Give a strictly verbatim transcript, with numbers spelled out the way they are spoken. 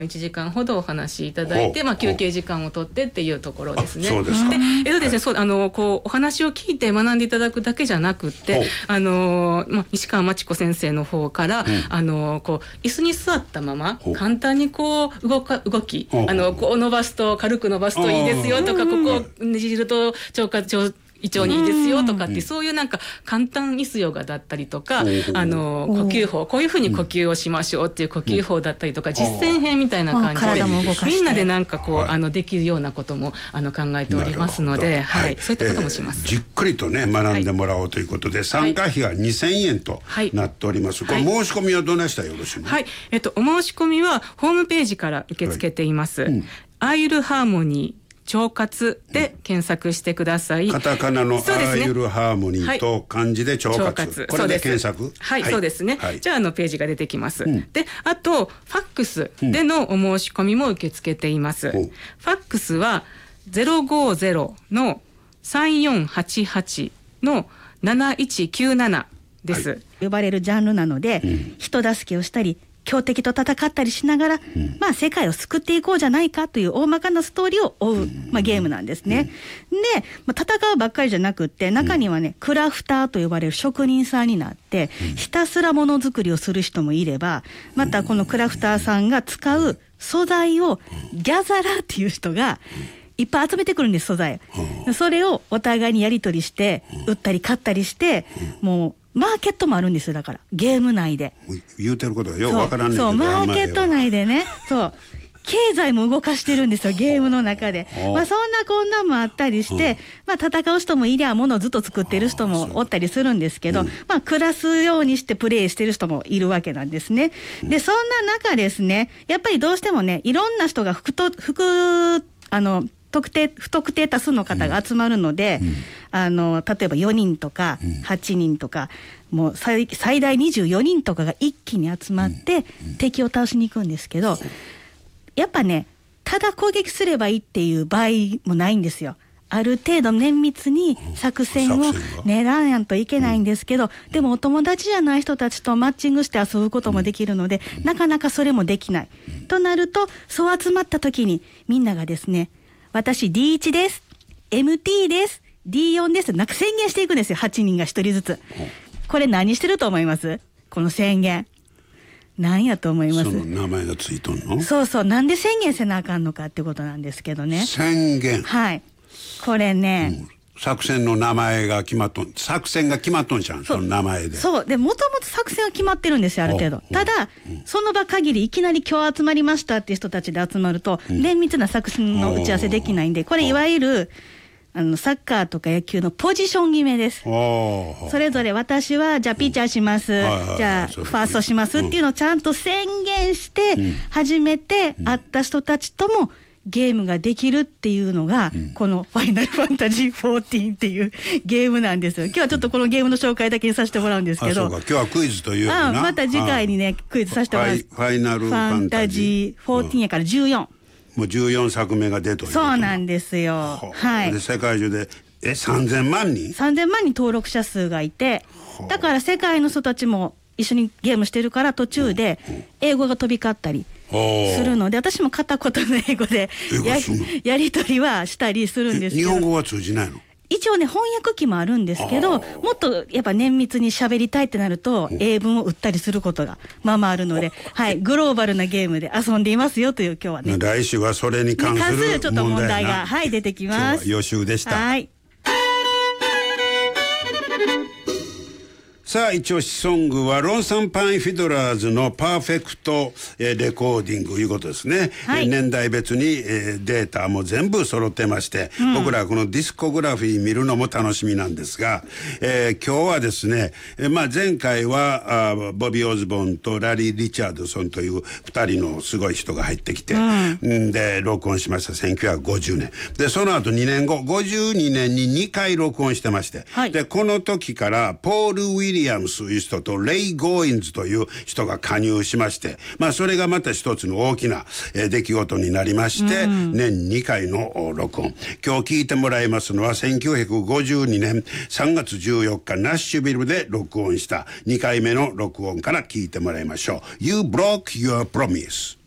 いちじかんほどお話しいただいて、まあ、休憩時間を取ってっていうところですね。 そうですか。 で、えっとですね、そう、あのこうお話を聞いて学んでいただくだけじゃなくってあの、まあ、西川真知子先生の方から、うん、あのこう椅子に座ったまま簡単にこう動か動きあのこう伸ばすと軽く伸ばすといいですよとか、ここをねじると腸活腸胃腸にいいですよとかって、うん、そういうなんか簡単椅子ヨガだったりとか、うん、あの呼吸法、こういうふうに呼吸をしましょうっていう呼吸法だったりとか、うん、実践編みたいな感じでみんなでなんかこう、はい、あのできるようなこともあの考えておりますので、はいはい、そういったこともします、 えー、じっくりとね学んでもらおうということで、はい、参加費がにせんえんとなっております、はい、これ申し込みはどうなしたらよろしいの？ はい、えっと、お申し込みはホームページから受け付けています、はい、うん、アイルハーモニー腸活で検索してください。 カタカナのアーユルハーモニーと漢字で腸活、はい、腸活これで検索。 はい、はい、そうですね、はい、じゃあ、あのページが出てきます、うん、であとファックスでのお申し込みも受け付けています、うん、ファックスは ゼロごゼロ のさんよんはちはち のなないちきゅうななです、はい、 呼ばれるジャンルなので、うん、人助けをしたり強敵と戦ったりしながら、うん、まあ世界を救っていこうじゃないかという大まかなストーリーを追う、うん、まあ、ゲームなんですね、うん、で、まあ、戦うばっかりじゃなくって中にはね、うん、クラフターと呼ばれる職人さんになって、うん、ひたすらものづくりをする人もいれば、またこのクラフターさんが使う素材をギャザラーっていう人がいっぱい集めてくるんです、素材、うん、それをお互いにやり取りして売ったり買ったりして、うん、もうマーケットもあるんですよ。だからゲーム内で言うてることがよくわからんねんけど、 そう、マーケット内でね、そう経済も動かしてるんですよ、ゲームの中で。まあそんなこんなもあったりして、まあ戦う人もいりゃ物をずっと作ってる人もおったりするんですけど、まあ暮らすようにしてプレイしてる人もいるわけなんですね。でそんな中ですね、やっぱりどうしてもね、いろんな人が複と複あの特定不特定多数の方が集まるので、うん、あの例えばよにんとかはちにんとか、うん、もう 最, 最大にじゅうよにんとかが一気に集まって、うん、敵を倒しに行くんですけど、やっぱねただ攻撃すればいいっていう場合もないんですよ。ある程度綿密に作戦を練らんといけないんですけど、うん、でもお友達じゃない人たちとマッチングして遊ぶこともできるので、うん、なかなかそれもできない、うん、となるとそう集まった時にみんながですね、私 ディーワン です エムティー です ディーフォー ですなんか宣言していくんですよ。はちにんがひとりずつ。これ何してると思います？この宣言何やと思います？ その名前がついとんの？ そうそう、なんで宣言せなあかんのかってことなんですけどね。 宣言、はい、 これね、うん、 作戦の名前が決まっとん、作戦が決まっとんじゃん、その名前で。 そうで、もともと作戦は決まってるんですよ、ある程度。ただ、うん、その場限りいきなり今日集まりましたっていう人たちで集まると、うん、綿密な作戦の打ち合わせできないんで、これいわゆるあのサッカーとか野球のポジション決めです。それぞれ私はじゃあピッチャーします、うん、じゃあファーストしますっていうのをちゃんと宣言して初めて会った人たちともゲームができるっていうのが、うん、このファイナルファンタジーじゅうよんっていうゲームなんですよ。今日はちょっとこのゲームの紹介だけにさせてもらうんですけど、 あ、そうか、今日はクイズというような、 あ、また次回にねクイズさせてもらいます。 ファイナルファンタジーじゅうよんやからじゅうよん、もうじゅうよんさくめが出とる。 そうなんですよ。はい。 で世界中でえさんぜんまんにんさんぜんまんにん登録者数がいて、だから世界の人たちも一緒にゲームしてるから途中で英語が飛び交ったりするので、私も片言の英語で や, やり取りはしたりするんですけど。 日本語は通じないの？ 一応ね翻訳機もあるんですけど、もっとやっぱ綿密に喋りたいってなると英文を打ったりすることがまあまああるので、はい、グローバルなゲームで遊んでいますよという今日はね。 来週はそれに関するちょっと問題が、はい、出てきます。 今日は予習でした。 はい。 さあ一押しソングはロンサンパンフィドラーズのパーフェクト、えー、レコーディングいうことですね、はい、えー、年代別に、えー、データも全部揃ってまして、うん、僕らこのディスコグラフィー見るのも楽しみなんですが、えー、今日はですね、えーまあ、前回はあボビー・オズボーンとラリー・リチャードソンというふたりのすごい人が入ってきて、うん、で録音しました。せんきゅうひゃくごじゅうねんで、その後にねんごごじゅうにねんににかい録音してまして、はい、でこの時からポール・ウィリアムウィリアムスという人とレイ・ゴーインズという人が加入しまして、まあそれがまた一つの大きな、えー、出来事になりまして、うん、年にかいの録音。今日聞いてもらいますのはせんきゅうひゃくごじゅうにねんさんがつじゅうよっかナッシュビルで録音したにかいめの録音から聞いてもらいましょう。You broke your promise。